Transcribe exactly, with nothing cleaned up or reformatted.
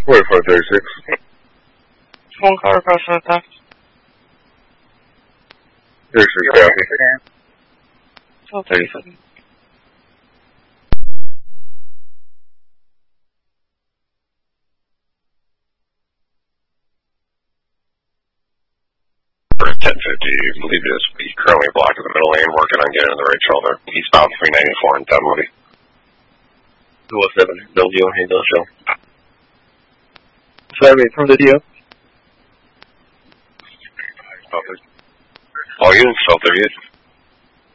forty-four thirty-six. One car across the top. thirty-six, copy. twelve thirty-seven. ten fifty, leave this. He's currently blocking the middle lane, working on getting in the right shoulder. Eastbound three ninety-four in Dunwoody. two oh seven, Bellevue, handle show. Sorry, from the D O. All units, twelve thirty-eight.